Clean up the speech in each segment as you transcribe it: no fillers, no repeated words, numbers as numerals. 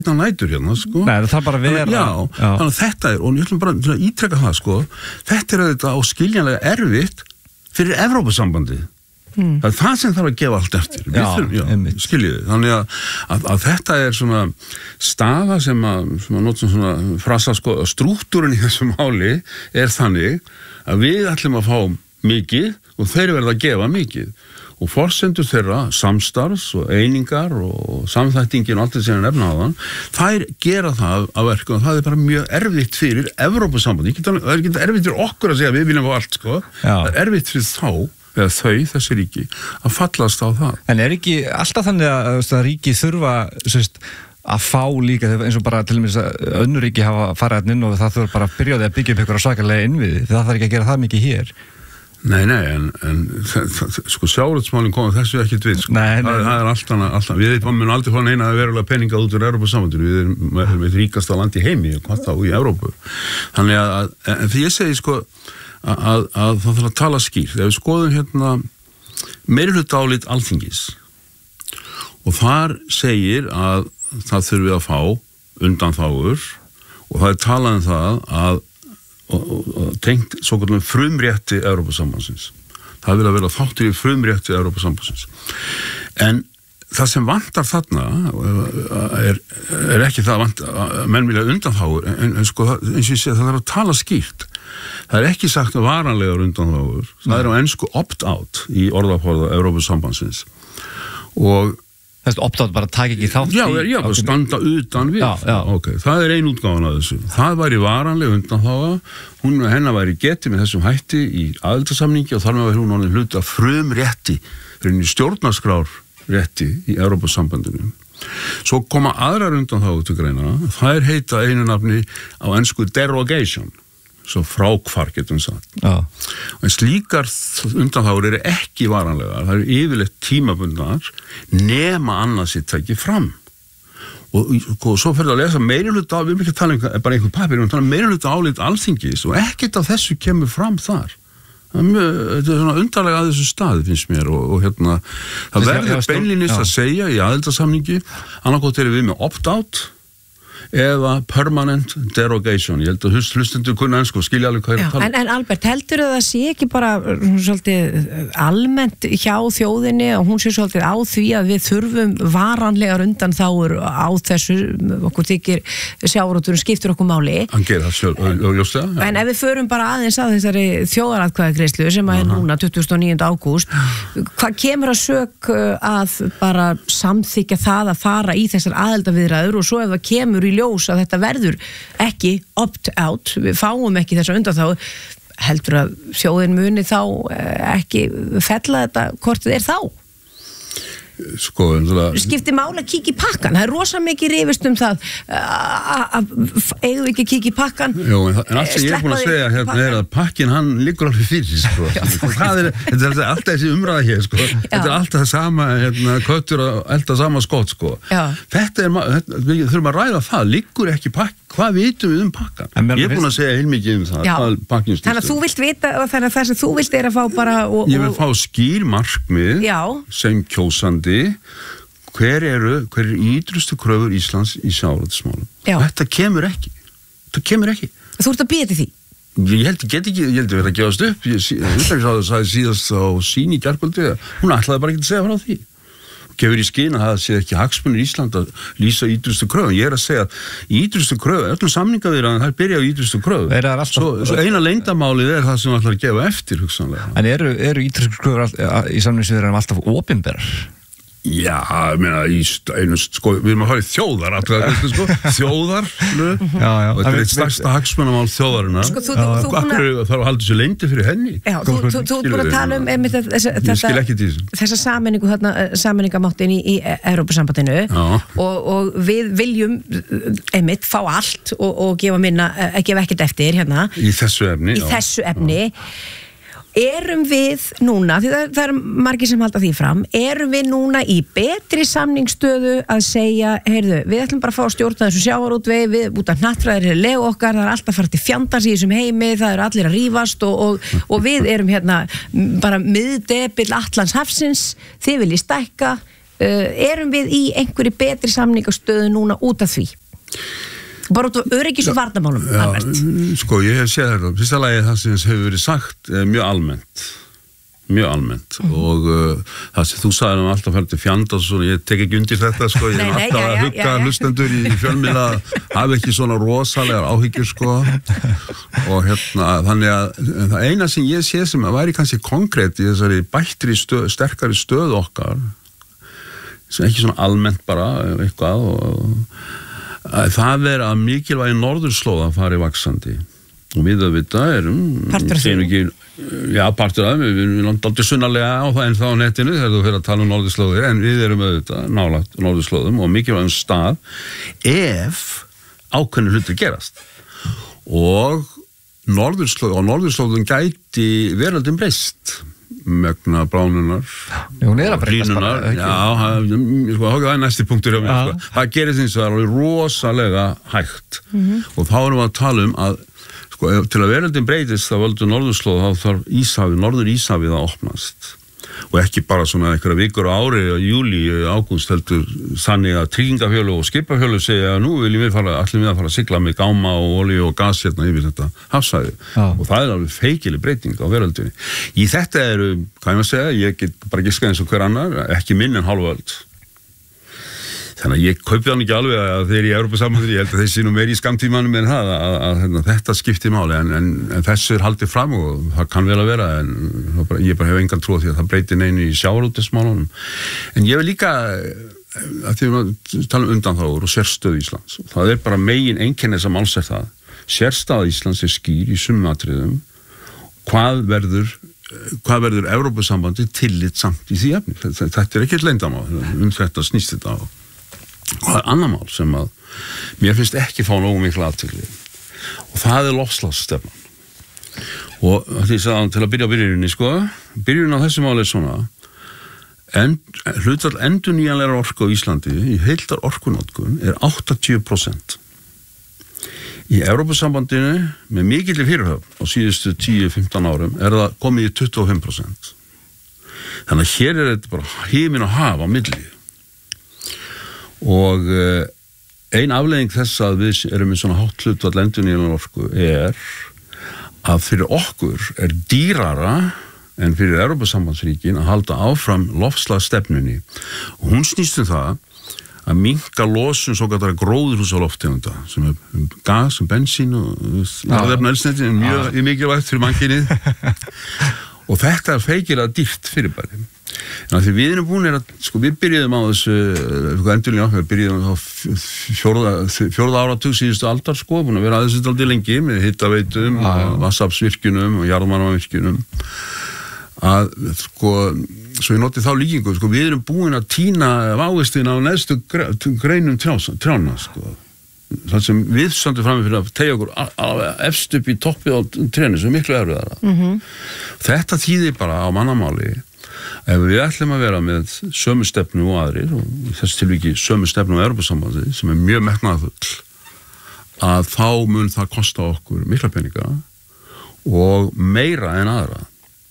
nætur hérna, sko. Nei, það bara vera. Já, þannig að þetta og ég ætlum bara að ítreka það, sko, þetta auðvitað óskiljanlega erfitt fyrir Evrópusambandið. Það er það sem þarf að gefa allt eftir. Skiljiði. Þannig að þetta svona staða sem að notum svona frasa, sko, strúktúrin í þessu máli þannig að við ætlum að fá mikið og þeir verða að gefa mikið. Og forsendur þeirra, samstarfs og einingar og samþættingin og allt þetta sem nefnaðan, þær gera það að verka og það bara mjög erfitt fyrir Evrópusamband. Það ekki erfitt fyrir okkur að segja við viljum fá allt, sko. Það erfitt fyrir þá, eða þau, þessi ríki, að fallast á það. En ekki alltaf þannig að ríki þurfa, að fá líka, eins og bara til og með önnur ríki hafa farið inn og það þurfa bara að byrja að byggja upp ykkur svakalega innviði, það þarf ekki að gera það mikið hér. Nei, en sko sjávarútvegsmálin koma þessu ekkert við, sko. Nei. Það er alltaf, við munum aldrei fá neina verulega peninga út úr Evrópusambandinu, við erum ríkasta land í heimi, hvað þá í Evrópu. Þannig að því ég segi, sko, að það þarf að tala skýrt. Ef við skoðum hérna meirihlutaálit Alþingis og þar segir að það þurfi að fá undanþágur og það talað það að og tengt svokallum frumrétti Evrópusambandsins. Það vil að vera þáttur í frumrétti Evrópusambandsins. En það sem vantar þarna er ekki það menn vilja undanþágur, en sko, eins og ég segi, það þarf að tala skýrt. Það er ekki sagt að varanlegar undanþágur. Það er á ensku opt-out í orðaforða Evrópusambandsins. Og opt-out bara taka ekki þátt í? Já, standa utan við. Okay. Það er ein útgáfan af þessu. Það væri varanleg undanþága. Hennar væri getið með þessum hætti í aðildarsamningi og þar með væri hún orðin hluti af frumrétti, stjórnarskrárrétti í Evrópusambandinu. Svo koma aðrar undanþágur til greina. Þær heita einu nafni á ensku derogation. Svo frákvar getum sagt. En slíkar undanþágur eru ekki varanlegar, það eru yfirleitt tímabundnar nema annað sér tekið fram. Og svo fyrir að lesa meirihluta við erum ekki að tala um bara einhver papír, við erum að tala um meirihluta álit Alþingis og ekkert af þessu kemur fram þar. Þetta svona undarlega að þessu staði finnst mér og hérna það verður beinlínis að segja í aðildarsamningi annaðhvort erum við með opt-out eða permanent derogation. Ég held að hlustendur kunna ensku og skilja alveg hvað að tala. En Albert, heldur það sé ekki bara svolítið almennt hjá þjóðinni og hún sé svolítið á því að við þurfum varanlegar undanþágur á þessu, okkur þykir sjávarútvegurinn skiptir okkur máli. Hann gerir það sjálf, ljóslega. En ef við förum bara aðeins að þessari þjóðaratkvæðagreiðslu sem er núna 29. ágúst, hvað kemur að sök að bara samþykkja það að fara í þessar aðildarviðræður og svo ef það kemur í ljós að þetta verður ekki opt-out, við fáum ekki þessa undanþágu, heldur að þjóðin muni þá ekki fella þetta hvort þið þá? Sko, skiptir máli að kíkja í pakkan, það er rosa mikið rifist það eigum við ekki að kíkja í pakkan. Jó, en allt sem ég er búin að segja hérna er að pakkin hann liggur alveg fyrir, sko. Þetta er alltaf þessi umræða hér, sko. Þetta er alltaf sama köttur að elda sama skot, sko. Þetta við þurfum að ræða það, liggur ekki pakkin, hvað vitum við pakkan? Ég er búin að segja heilmikið það, hvað pakkin styrst. Þannig að þú vilt vita, þannig að það sem þú vilt er að fá bara ég vil fá skýr markmið sem kjósandi hver eru ítrustu kröfur Íslands í sjávarútvegsmálum. Þetta kemur ekki. Þú ert að bíða til því? Ég held að vera að gefast upp. Utanríkisráðherra sagði síðast á sín í gærkvöldi hún ætlaði bara ekki að segja frá því. Gefur í skyn að það sé ekki hagsmunir Ísland að lýsa ítrustu kröfum. Ég er að segja að ítrustu kröfum, öllum samningaviðræðum þær byrja á ítrustu kröfum. Svo eina leyndamálið er það sem ætlar að gefa eftir hugsanlega. En eru ítrustu kröfur í samningsviðræðum alltaf opinberar? Já, ég meina, við erum að fara í þjóðar, sko, þjóðar, og þetta er eitt stærsta hagsmunamál þjóðarinnar. Akkur þarf að halda þessu leyndi fyrir henni. Já, þú ert búin að tala um þessa sameiningamáttin í Evrópusambandinu og við viljum einmitt fá allt og gefa minna, gefa ekkert eftir hérna. Í þessu efni. Erum við núna, því það eru margir sem halda því fram, erum við núna í betri samningsstöðu að segja, heyrðu, við ætlum bara að fá að stjórna þessu sjávarútvegi, út af hnattræðir er legu okkar, það er alltaf farið til fjandans í þessum heimi, það eru allir að rífast og við erum hérna bara miðdepill Atlantshafsins, þið viljið stækka, erum við í einhverju betri samningastöðu núna út af því? Bara út af öryggis og varnarmálum, Albert. Sko, ég hef séð þetta. Fyrsta lagi það sem hefur verið sagt mjög almennt og það sem þú sagði alltaf fært til fjanda og svona, ég tek ekki undir þetta sko, ég er alltaf að hugga hlustendur í fjölmiðla hafa ekki svona rosalegar áhyggjur sko og þannig að það eina sem ég sé sem að væri kannski konkrétt í þessari bættri sterkari stöð okkar sem ekki svona almennt bara eitthvað og það er að mikilvægi norðurslóða fari vaxandi og við auðvitað erum partur af við erum aldrei sunnarlega á það en þá á netinu þegar þú fyrir að tala norðurslóðir en við erum auðvitað nálægt norðurslóðum og mikilvægum stað ef ákveðnir hlutir gerast og norðurslóðum gæti veröldin breyst megna bránunar hlýnunar það er næsti punktur hjá mér það gerist eins og það er rosalega hægt og þá erum við að tala að til að veröldin breytist þá völdu norðurslóð þá þarf norður Íshafið að opnast og ekki bara svona einhverja vikur á ári júli, ágúst heldur þannig að tryggingafjölu og skipafjölu segja að nú viljum við fara að sigla með gáma og olíu og gas hérna yfir þetta hafsvæði og það er alveg feikileg breyting á veröldinni í þetta eru, hvað ég maður segja, ég get bara giska eins og hver annar, ekki minn en hálfa öld þannig að ég kaupi hann ekki alveg að þeir í Evrópusambandinu, ég held að þeir sé nú meir í skamtímanum en það að þetta skiptir máli en þessu er haldið fram og það kann vel að vera en ég bara hef engan trú á því að það breytir neinu í sjávarútvegsmálunum en ég vil líka að því að tala undanþágur og sérstöðu Íslands það er bara megin einkenni þessa máls er það sérstaða Íslands er skýr í sumum atriðum hvað verður Evrópusambandi tillitsamt í því efni þetta er ekkert leyndamál þetta snýst þetta á hvað er annar mál sem að mér finnst ekki fá nógu mikla athygli og það er loftslagsstefnan og því að til að byrja á byrjuninni sko byrjunin á þessu máli er svona hlutfall endurnýjanlegra orku á Íslandi í heildar orkunotkun er 80% í Evrópusambandinu með mikilli fyrirhöfn á síðustu 10-15 árum er það komið í 25% þannig að hér er þetta bara himinn og haf á milli og ein afleiðing þess að við erum með svona hátt hlutfall endurnýjanlegra orku er að fyrir okkur er dýrara en fyrir Evrópusambandsríkin að halda áfram loftslagsstefnunni og hún snýst það að minnka losun svo kallar gróðurhúsalofttegunda sem er gas, bensín og jarðefnaeldsneyti mjög mikilvægt fyrir mannkynið og þetta er feikilega dýrt fyrirbæri en því við erum búin að við byrjuðum á þessu við byrjuðum á fjórða áratug síðustu aldar búin að vera aðeins aldrei lengi með hitaveitum vatnsaflsvirkjunum og jarðvarmavirkjunum að svo ég noti þá líkingu við erum búin að tína vávistina á neðstu greinum trjána það sem við stöndum fram fyrir að tegja okkur efst upp í toppið á trénu sem miklu erfiðara þetta þýðir bara á mannamáli ef við ætlum að vera með sömu stefnu og aðrir og þess tilviki sömu stefnu á Evrópusambandi sem er mjög metnaðarfull að þá mun það kosta okkur mikla peninga og meira en aðra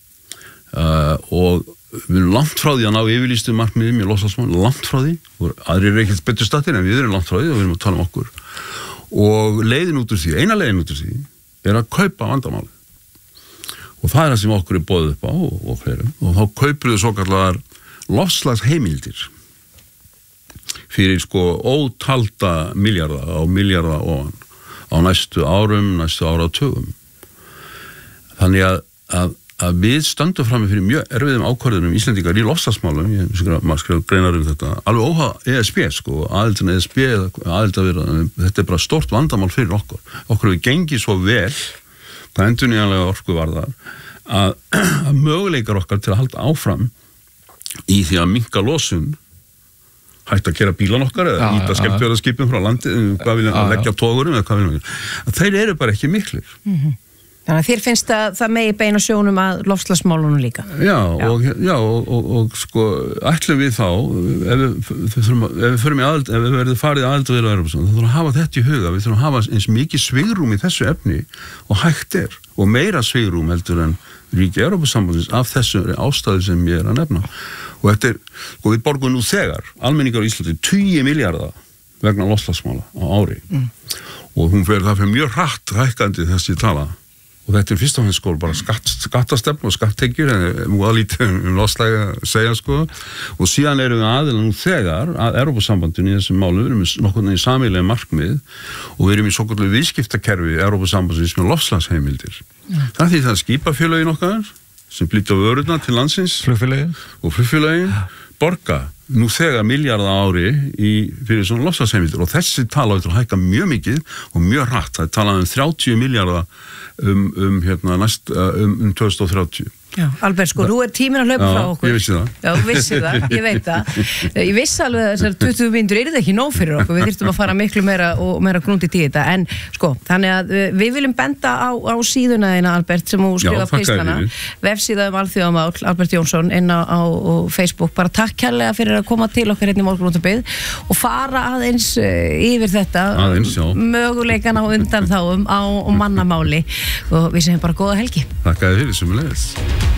og við erum langt frá því að ná yfirlýstum markmiðum í loftslagsmálum, langt frá því og aðrir eru ekkert betur stattir en við erum langt frá því og við erum að tala okkur og eina leiðin út úr því er að kaupa vandamáli og það er það sem okkur er boðið upp á og fleirum og þá kaupir þau svo kallar loftslagsheimildir fyrir ótalda milljarða ofan á næstu árum, næstu áratugum þannig að við stöndum frammi fyrir mjög erfiðum ákvörðunum Íslendingar í loftslagsmálum maður skrifa greinar þetta alveg óháð ESB aðildin ESB þetta er bara stórt vandamál fyrir okkur við gengið svo vel hvað endurnýjanlega orku varðar að möguleikar okkar til að halda áfram í því að minnka losun hægt að kera bílan okkar eða íta skemmtverðarskipin frá landi hvað viljum að leggja tógurum eða hvað viljum þeir eru bara ekki miklir Þannig að þér finnst að það megi beina sjónum að loftslagsmálunum líka. Og sko, ætlum við þá, ef við verðum farið aðild við Evrópusambandið, þá þurfum að hafa þetta í huga, við þurfum að hafa eins mikið svigrúm í þessu efni og hægt og meira svigrúm heldur en ríki Evrópusambandins af þessu ástæðu sem ég að nefna. Og þetta sko, við borgum nú þegar, almenningar í Íslandi, 20 milljarða vegna loftslagsmála á ári. Og það fer mjög hratt hækkandi þessi tala. Og þetta fyrst og fremst sko bara skattastefn og skattekjur, lítið loftslag að segja sko. Og síðan erum við aðilar nú þegar að Evrópusambandinu í þessum málum, við erum nokkuð í sameiginlega markmið og við erum í svokölluðu viðskiptakerfi Evrópusambandsins með loftslagsheimildir. Það því það skipafélögin okkar sem flytja vörurnar til landsins og flugfélögin borga nú þegar milljarða ári fyrir svona loftslagsheimildir og þessi tala á að hækka mjög mikið og mjög hratt. Það er talað 30 milljarða um 2030. Já, Albert, sko, nú tíminn að hlaupa frá okkur. Ég vissi það. Já, þú vissi það, ég veit það. Ég vissi alveg að þessar 20 mínútur það ekki nóg fyrir okkur, við þyrftum að fara miklu meira og meira grúndið í þetta, en sko, þannig að við viljum benda á síðuna þína, Albert, sem þú skrifa pistana, vefsíða alþjóðamál, Albert Jónsson, inn á Facebook, bara takk kærlega fyrir að koma til okkar hérna í Morgunúttabið og fara aðeins yfir þetta, möguleikana og undanþáum á mannamáli og við segjum bara góða helgi. Takk að þið fyrir sömuleiðis.